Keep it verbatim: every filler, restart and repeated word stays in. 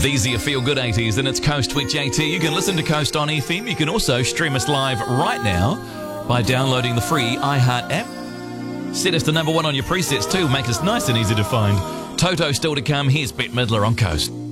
These are your feel-good eighties, and it's Coast with J T. You can listen to Coast on F M. You can also stream us live right now by downloading the free iHeart app. Set us to number one on your presets too. Make us nice and easy to find. Toto still to come. Here's Bette Midler on Coast.